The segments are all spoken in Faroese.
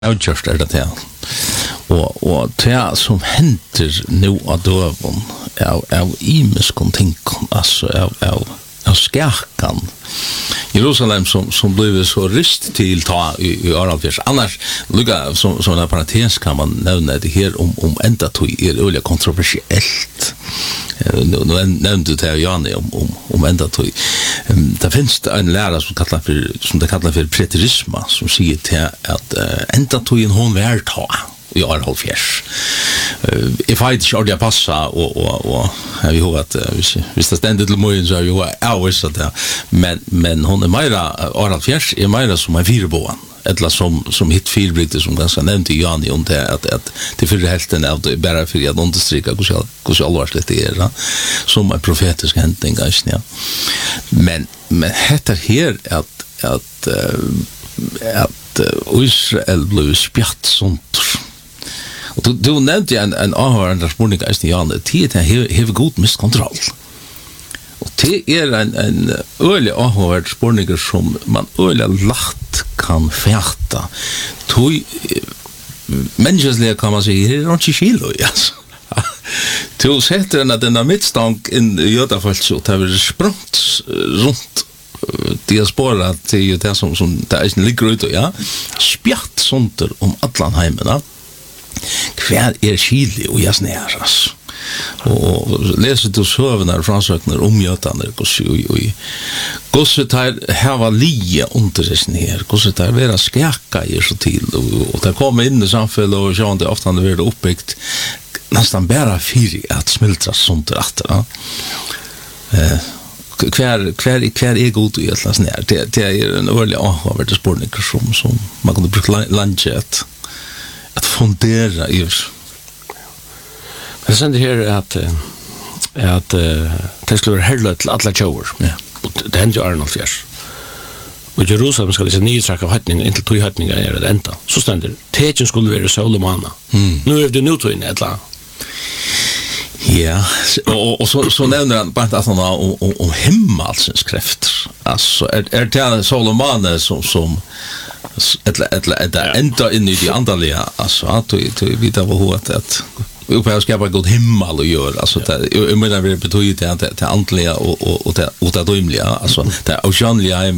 Outjust det. Og det som henter nu av døven av imiskon tinkon, altså av skærkan. Jerusalem som blev så rist till ta i Aralfjärs. Annars, lukka som en parentes kan man nevna det här om enda tog öliga kontroversiellt. Nu nevnte det Jani om enda tog. Det finns en lärare som det kallar för preterisma, som säger till att enda tog en hon värta i Aralfjärs. Jag får inte ordentligt passa och vi har att hvis det ständigt till morgon så har vi avvis att det. Men hon är mera Aralfjärs är mera som en fyrbåan. Eller som hit fyrbrygte som ganska nämnt i Jani om det att det för hälften av det bara för att understryka hur allvarligt det är som en profetisk händning ja. Men heter här att Israel blev spjatt sånt. Och du nämnde en avhörande spårning i Jani till att ha god misskontroll. Och det är en ölig avhörande spårning som man ölig lagt kan färta. Mänskliga kan man säga, det är inte kilo, alltså. Du sätter denna mittstånk in i Götafallet så det har språngt runt diaspora till det som det ligger ute, ja. Spjatt sånt om Atlanheimen, Kvar Chile och Jasneras. Och läser du sövnar fransöknar omgötande gosset här var lia underresten här gosset här vara skärka i så till och där kommer in i samhället och så det ofta det blir uppbyggt nästan bara fyra att smälta sånt där kvar är god i ett ner det är en överlig avhörd spårning som man kan bruka landet att fundera i. Men sen det här att det skulle vara härligt till alla tjower. Ja. Det händer ju Arnolfjärs. Och Jerusalem ska liksom nyträcka av höjtningar, inte tog höjtningar är det enda. Så ständer tecken skulle vara Solomana. Nu är det nu tog in ett land. Ja, och så nämner han bara att han har om himmelsens krafter. Alltså är det Solomana som ett ända in i de andliga, alltså att vi vet vad att Upphörs skapar god himmel och gör alltså jag menar vi betyder det andliga och det dömliga alltså det oceanliga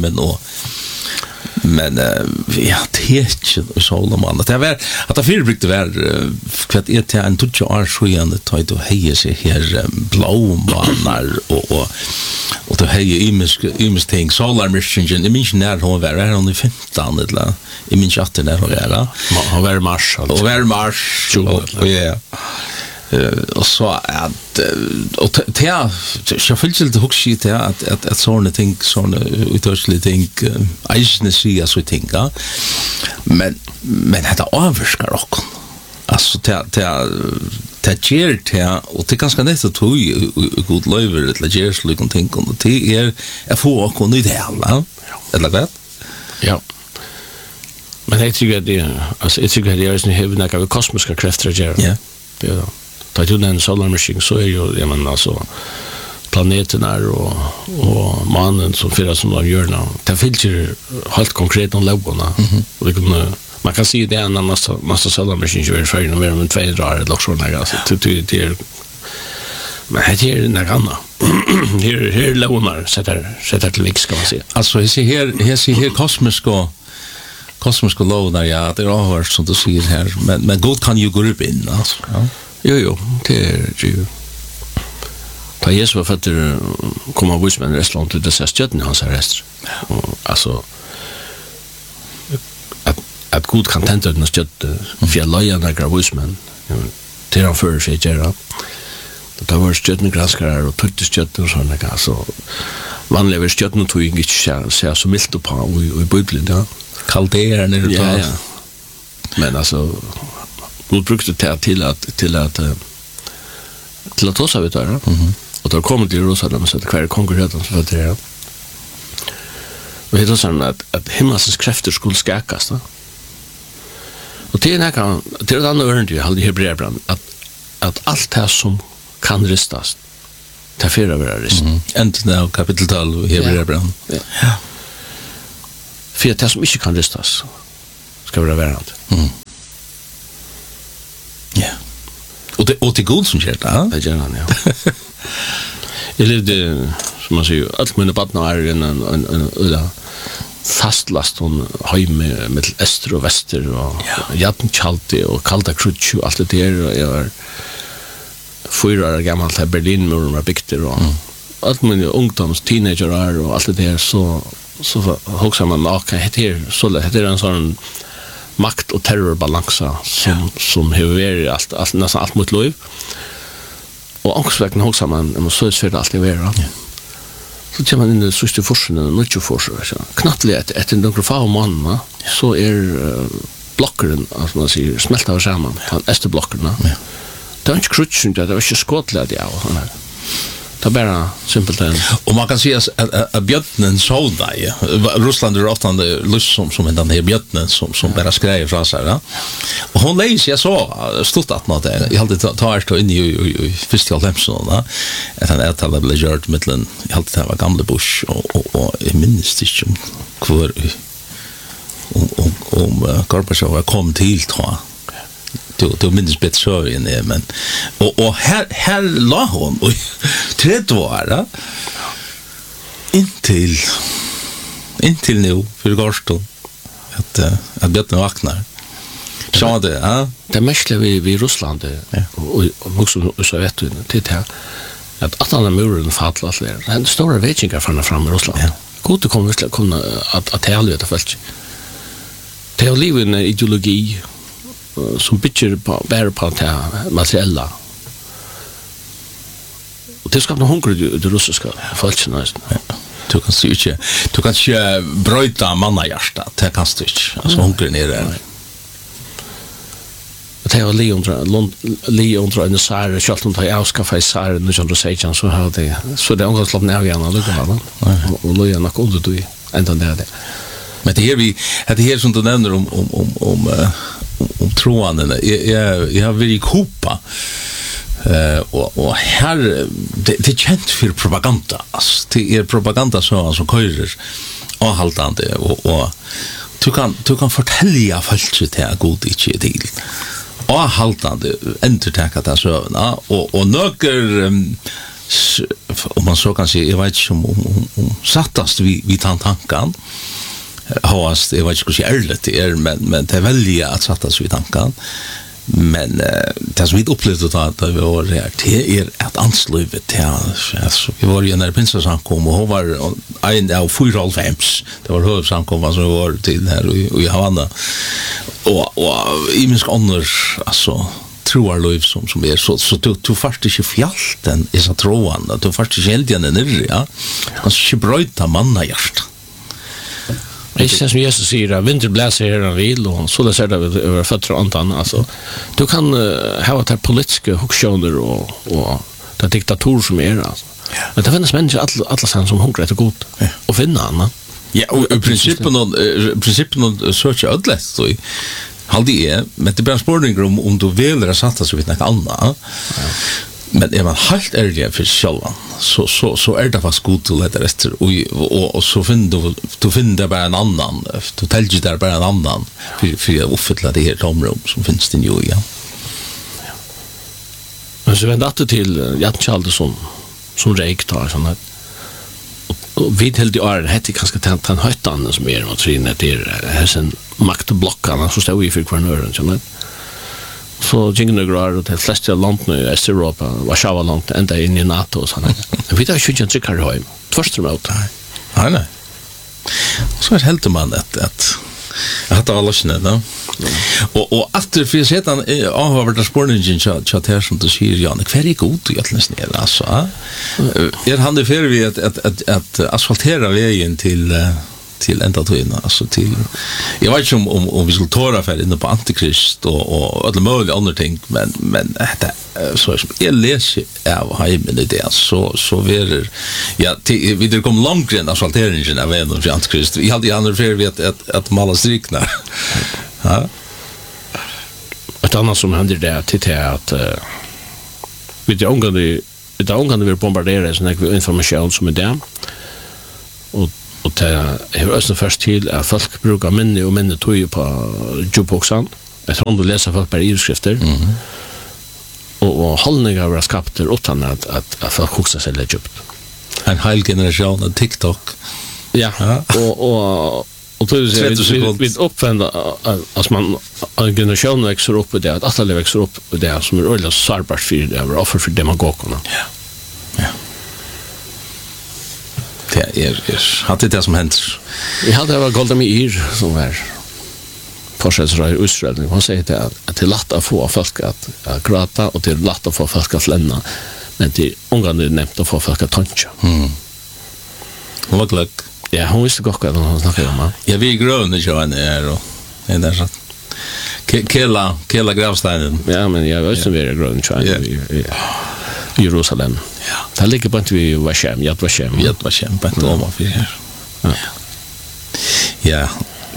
men ja det är så normalt att det var att det förbrukte var kvart är till en touch år sjön det då hejer sig här blåmanar och det hejer imus ting solar mission i min när hon var här under 15 eller i min chatte när hon var mars och var mars och ja och så att och jag fyller lite huxigt det att såna ting såna utörsliga ting isne sig så tänka men det avskar också alltså det ger det och det ganska nästa tog god lever det ger så lite ting och det är få och kunna det alla eller vad ja men jag tycker det alltså jag tycker det är ju en några kosmiska krafter ja ja ta ju den solar machine så är ju jag menar alltså planeterna och mannen som fyra som de gör nu det finns ju helt konkret om lobbarna och det man kan se det en massa solar machine ju är för nu med 2 dagar eller så där alltså det men det är en annan här lobbarna sätter till vix ska man se alltså jag ser här kosmiska lobbarna ja det är över som du ser här men god kan ju gå upp in alltså ja. Jo, det är ju. Ta Jesus var fötter komma bort med en restaurang till det sättet när han sa rest. Alltså att god content den stöt för lejarna gravusmen. Det är för sig gera. Det var stötten graskar och putte stötten och såna där så man lever stötten tog inte så så milt på i bibeln ja. Kalderar när det ja. Men alltså God brukte det till att tossa vet du och då kommer till Jerusalem så att kvar konkurrenten så att det och det är så att himmelens krafter skulle skäkas då och det är kan det är andra ord ju hade Hebreerbrevet att allt det som kan ristas ta förra vara rist äntligen kapitel 12 Hebreerbrevet ja för det som inte kan ristas ska vara värant. Ja. Och till god som kört, ja. Det gör han, ja. Jag levde, som man säger, allt mina barn är en fastlast hon hemme med öster och väster och Jatnchalti och Kalda Krutsch och allt det där, och jag var 4 år gammal till Berlin med de bygder och allt mina ungdoms teenager och allt det där, så hoxar man okej, det är en sån makt och terrorbalansa som hur nästan allt mot liv. Och också hoxar man så är alltid vara. Så kommer man in i sista forskningen, mycket forskning. Knappligt efter några få månader så blockeren, alltså man säger, smälta av samman, den blockerna. Det är inte krutschen, det var inte skådligt av. Det är bara simpelt. Och man kan säga att bjötnen sådana, Ryssland är ofta lust som den här bjötnen som bara skrev från sig. Ja? Och hon läser, jag så stort att något är, jag hade tagit in i första halvhemsen, att han ätala blev gjort mittlen, jag hade tagit gamla Bush, och jag minns inte kvar om Gorbachev kom till, tror jag. Du minns bättre så in det, men och här la hon och 30 år intill nu för Garston att bjötnen vaknar. Så det, ja. Det mesta vi Ryssland och också Sovjetunionen till det att alla muren faller där. Den stora väggingar fram i Ryssland. Gott kommer vi kunna att helvete fast. Det är livet en ideologi som bygger på det materiella. Och det skapar hunger i det russiska folket. Du kan inte bryta mannahjärta, det kan du inte. Alltså hungern är det. Det var Leon en sär, kjalt om det är avskaffat i sär 1916, så det är omgått slopp ner igen och Leon nok under det ända det. Men det här som du nämner om troende, jag har varit kopa och här det är känt för propaganda, alltså det är propaganda som körer avhållande och du kan fortälja folk till att god inte till avhållande entertäcka det så och några om man så kan säga, jag vet inte om sattast vid tankan hast, jag vet inte hur ärligt det är, men det är välja att sattas vid tankan. Men det som vi upplevde att vi var här, det är att anslutet till, alltså, vi var ju när Pinsasamkom och hon var en av 4,5, det var huvudsamkomman som var till här i Havanna. Och i minst annars, alltså, troarlöv som är så du faktiskt inte fjälten i så troande, du faktiskt helt igen nere, ja. Kanske inte bröjta mannahjärta. Det är som Jesus säger, att vinter bläser här en vil, och så det ser det över fötter och antan. Alltså, du kan ha det här politiska huktioner och det diktator som är. Alltså. Men det finns människor alla som hungrar efter god och finna annan. Ja, och i principen söker ödlätt så halde är, men det blir en spårning om du vill satta sig vid något annat. Men är man helt ärlig för själva så är det fast god att leta efter och så finner du finner bara en annan, du täljer där bara en annan för att uppfylla det här tomrum som finns det ju igen. Men så vänder det till Jatnchalti som reiktar sån här. Och vi till det är det kanske tan höjtan som är mot trinnet är sen maktblockarna så står vi för kvarnören sån. Så gingen grar och det flesta land nu i Europa, Warszawa land ända in i NATO och såna. Men vi tar ju inte tycker det hem. Först emot. Nej. Så helt man att det alla snälla. Och efter för sedan har varit spårningen chat här som du säger Jan, kvar är god egentligen snälla alltså. Han det för vi att asfaltera vägen till ända till alltså till jag vet inte om vi skulle ta för inne på Antikrist och alla möjliga andra ting men det så som jag läser av hemmen det så ver ja vi det kom långt in asfalteringen av vägen till Antikrist vi hade andra för vi att mala strikna ja ett annat som händer där till att vi det ångande vi bombarderar såna information som är där och och det är också först till att folk brukar minne och minne tog på jukeboxen. Jag tror du läser folk på utskrifter. Och hållningar var skapat utan att folk huxar sig lite djupt. En hel generation av TikTok. Ja. Och då är vi uppvända att man en generation växer upp i det, att alla växer upp i det som är öliga sårbart för det, är offer för demagogerna. Ja. Det är hade det som hänt. Vi hade var Golda Meir som var forskningsrör i Israel. Hon säger att det är lätt att få folk att gråta och det är lätt att få folk att lämna. Men det är ungefär nämnt att få folk att tänka. Hon var glögg. Ja, hon visste gott att hon snackade om. Ja, vi är gröna så henne är och det där så. Kela gravsteinen. Ja, men jag vet inte vi är gröna så i Jerusalem. Ja. Det ligger på att vi var Yad Vashem på ett låma för här. Ja.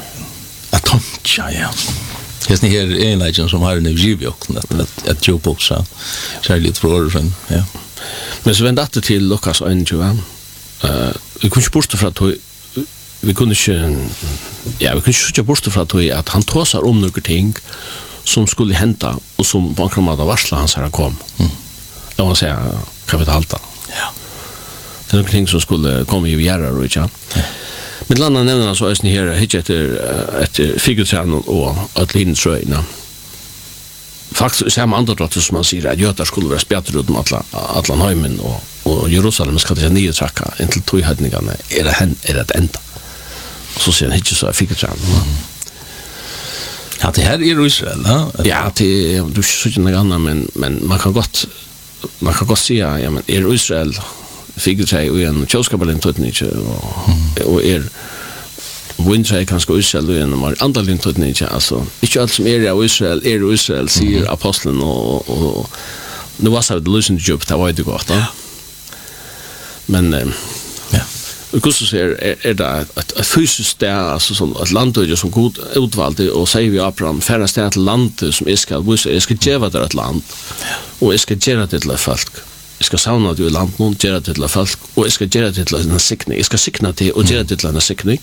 Ja. Jag ser här en legend som har en evgivjok att jobboxa särskilt för åren. Ja. Men så vände det till Lukas 1, vi kunde inte borsta för att vi kunde inte borsta för att han tåsar om några ting som skulle hända och som på en måte varsla hans här kom. Jag vill säga kapitalta. Ja. Det är några ting som skulle komma i göra och inte. Men landa nämner så är ni här hit efter figurträning och att lintröjna. Faktiskt samma andra drott som man säger att Götar skulle vara spjätter ut med alla heimen och Jerusalem ska det nya tracka intill tvåhödningarna är det ända. Och så ser hit så figurträning. Ja, det här är Israel, va? Ja, det du ser något annat men man kan gott säga ja men är Israel figurträning och en kioskabalen totniche och Winter kanske Israel och en andra lintotniche alltså inte allt som är Israel säger aposteln och det var så det lösen jobb det var det gott då. Men ja. Och så är det att fysiskt där alltså som ett land som god utvalt och säger vi Abraham färdas till ett land som är ska ge det ett land och är ska ge det till folk. Jag ska sauna det i land någon göra det till folk och jag ska göra det till en sickning. Jag ska sickna till och göra det till en sickning.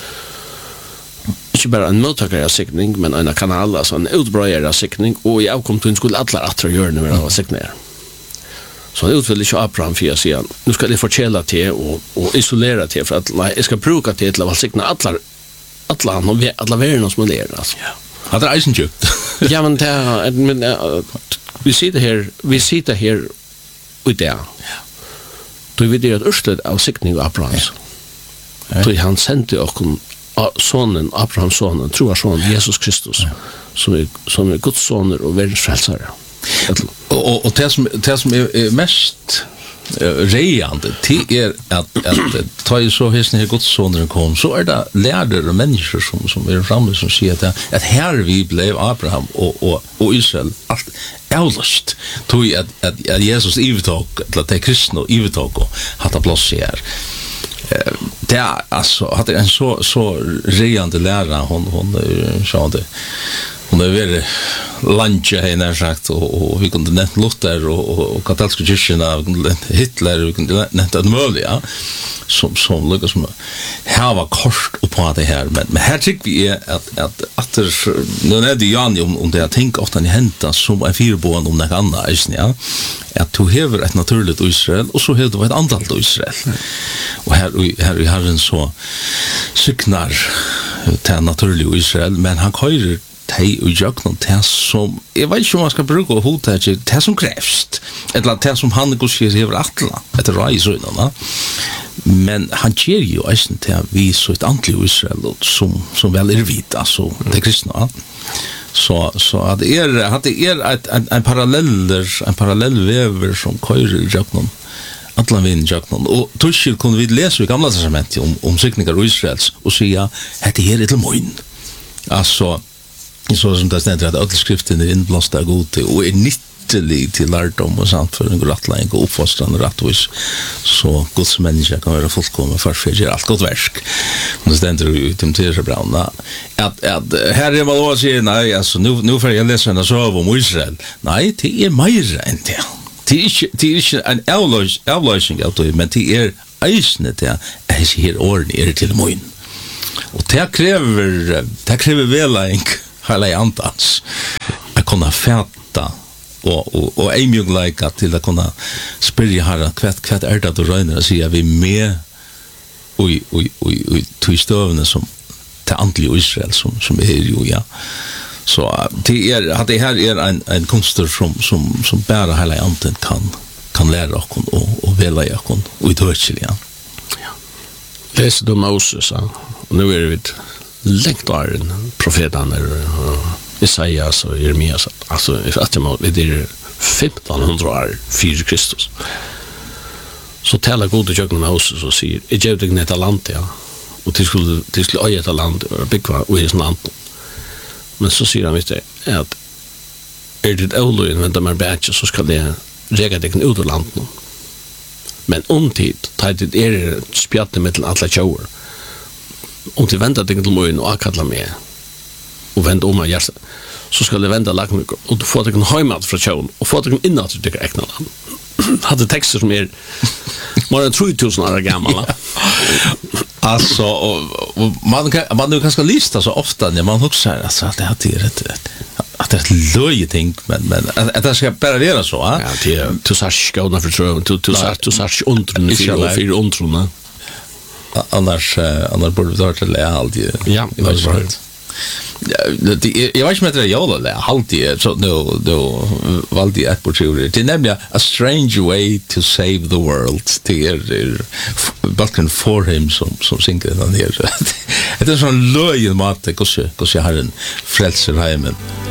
Inte bara en mottagare av sickning men en kanal alltså en utbröjare av sickning och jag kom till en skulle alla att göra nu med sickningar. Så det utvill inte Abraham för att säga nu ska det förkälla till och isolera till för att jag ska bruka till att sickna alla världen som är alltså. Ja. Det är isentjukt. Ja men vi sitter här och det. Då vi det urslut av siktning av Abrahams. Då han sände och sonen Abrahams son, tror son Jesus Kristus, som är Guds son och världens frälsare. Och det som är mest rejande till att ta i så hästen här Guds sonen kom så är det lärare och människor som är framme som säger att här vi blev Abraham och Israel allt avlöst tog att Jesus ivetog att det är kristna och ivetog och hade plats här. Det är alltså hade en så rejande lärare hon sa det. Hon är väldigt lantja här sagt och vi kunde nämna Luther och katolska kyrkan av Hitler och kunde nämna det möjliga som lyckas med här kort på det här men här tycker vi att nu är det Jan om det jag tänker ofta ni hämtar som en fyrboen om det annat ja att du har ett naturligt Israel och så har du ett annat Israel och här vi har en så syknar till naturligt Israel men han kör tei og jöknum det som jeg vet ikke om man skal bruke å hota det som krevst eller det som han gosier hever atla etter reisøynene men han kjer jo eisen til vi så et antlig Israel som vel vit altså det kristna så at det en parallell vever som køyrer jöknum alla vinn jöknum og tuskil kunne vi lese i gamla testamentet om sykningar Israels og sia hette her til moin altså så som det ständer att alla skriften är inblåsta god och är nyttelig till lärdom och sant för en rättläggning och uppfostran och rättvis så Guds människa kan vara fullkommen för allt gott verk. Och det ständer ju Timoteus Brauna att här är man att säga nej alltså nu får jag läsa en så om Israel. Nej, det är mer än det. Det är inte en avlösning av det, men det är eisne til at her årene til moin. Og det krever veling hele andans at kunne fæta og ei mjugleika til at kunne spyrja herren hva det du røyner å si at vi med og tog støvene som til andelig Israel som jo, ja. Så det her en kunster som bare hele anden kan lære oss og vela oss og i tørsel, ja. Leser du Moses, og nu vi lengt av profetene Isaias og Jeremias, altså det 1500 år før Kristus. Så taler gode kjøkken Moses og sier, jeg gjør deg ned til landet, ja. Og til skulle øye til landet, og bygge og i sånn land. Men så sier han, vet du, at det avløyen venter meg bedre, så skal det rega deg ut av landet. Men tid, tar det spjattet med til alle tjauer. Til venter deg til møyen og akkallar meg, og venter av hjertet, så skal det vente lagt meg, og du får deg en høymat fra tjauer, og får deg en innat til deg ekna land. Hadde tekster som mer enn 3000 år gamla. Alltså och man nu kanske lista så ofta när man också säger alltså att det är att det är löje ting men att det ska bara vara så, va? Ja, det du sa skåna för tror du sa undrun för undrun. Annars borde vi ta till allt. Ja, det var rätt. Jag vet inte det jag eller alltid så då valde jag på det. Det nämligen a strange way to save the world till Balkan for him som synker den här. Det är sån löjen mat hur jag har en frälser hemmen.